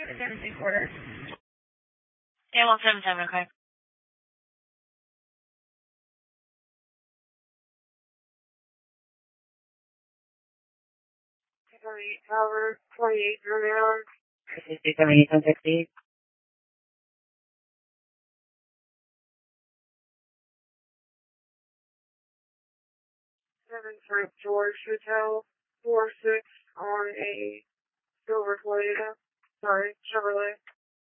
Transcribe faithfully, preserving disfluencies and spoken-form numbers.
seven six order. Yeah, one seven seven, okay. Eight Tower, twenty-eight Drury Hour. sixty seventy ten sixty. Seven Frank George Hotel, four six on a silver Toyota. Sorry, Chevrolet.